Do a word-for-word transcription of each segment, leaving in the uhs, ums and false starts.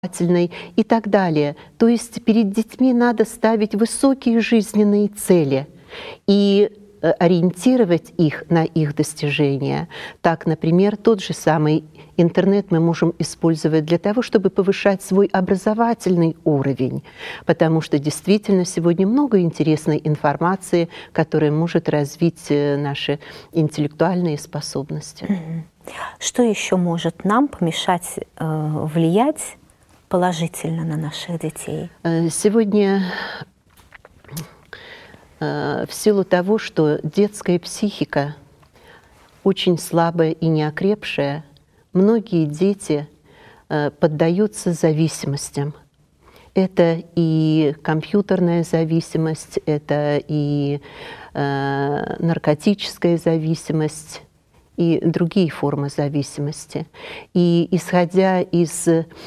и так далее. То есть перед детьми надо ставить высокие жизненные цели и ориентировать их на их достижения. Так, например, тот же самый интернет мы можем использовать для того, чтобы повышать свой образовательный уровень, потому что действительно сегодня много интересной информации, которая может развить наши интеллектуальные способности. Что еще может нам помешать э, влиять положительно на наших детей? Сегодня в силу того, что детская психика очень слабая и неокрепшая, многие дети поддаются зависимостям. Это и компьютерная зависимость, это и наркотическая зависимость, и другие формы зависимости. И исходя из,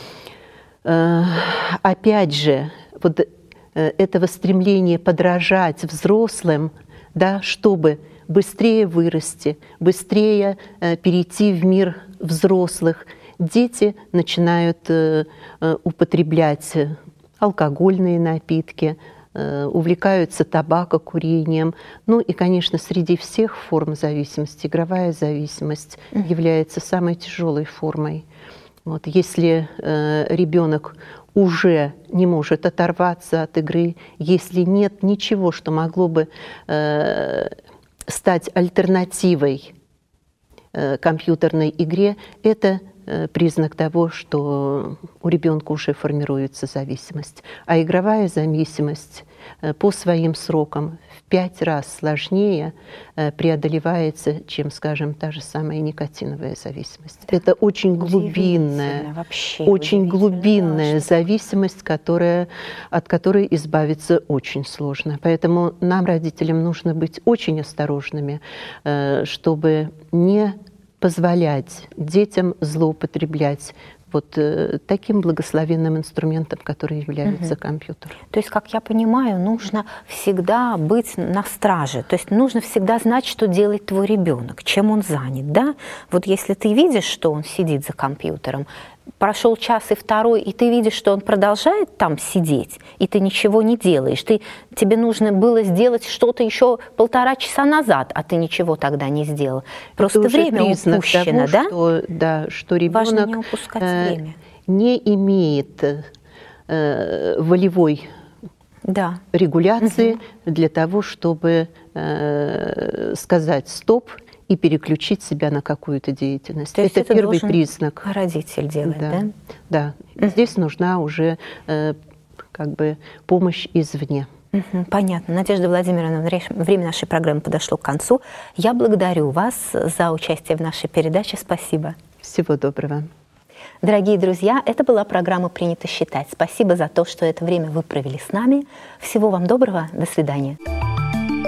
опять же, вот этого стремления подражать взрослым, да, чтобы быстрее вырасти, быстрее э, перейти в мир взрослых, дети начинают э, э, употреблять алкогольные напитки, э, увлекаются табакокурением. Ну и, конечно, среди всех форм зависимости игровая зависимость mm-hmm. является самой тяжелой формой. Вот, если э, ребенок уже не может оторваться от игры, если нет ничего, что могло бы э, стать альтернативой э, компьютерной игре, это э, признак того, что у ребенка уже формируется зависимость. А игровая зависимость э, по своим срокам в пять раз сложнее э, преодолевается, чем, скажем, та же самая никотиновая зависимость. Да. Это очень глубинная, вообще, очень глубинная зависимость, которая, от которой избавиться очень сложно. Поэтому нам, родителям, нужно быть очень осторожными, э, чтобы не позволять детям злоупотреблять вот э, таким благословенным инструментом, который является угу. компьютер. То есть, как я понимаю, нужно всегда быть на страже. То есть нужно всегда знать, что делает твой ребенок, чем он занят, да? Вот если ты видишь, что он сидит за компьютером, прошел час и второй, и ты видишь, что он продолжает там сидеть, и ты ничего не делаешь. Ты, тебе нужно было сделать что-то еще полтора часа назад, а ты ничего тогда не сделал. Просто это время упущено, того, да? Что, да, что ребенок Важно не упускать э, время. Не имеет э, волевой да. регуляции угу. для того, чтобы э, сказать «стоп» и переключить себя на какую-то деятельность. То есть это, это первый признак. Родитель делает, да? Да. да. Mm-hmm. Здесь нужна уже э, как бы помощь извне. Mm-hmm. Понятно. Надежда Владимировна, время нашей программы подошло к концу. Я благодарю вас за участие в нашей передаче. Спасибо. Всего доброго. Дорогие друзья, это была программа «Принято считать». Спасибо за то, что это время вы провели с нами. Всего вам доброго. До свидания.